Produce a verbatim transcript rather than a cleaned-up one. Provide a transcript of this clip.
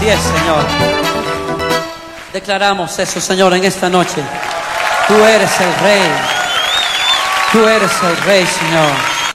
pies, Señor. Declaramos eso, Señor, en esta noche. Tú eres el Rey. Tú eres el Rey, Señor.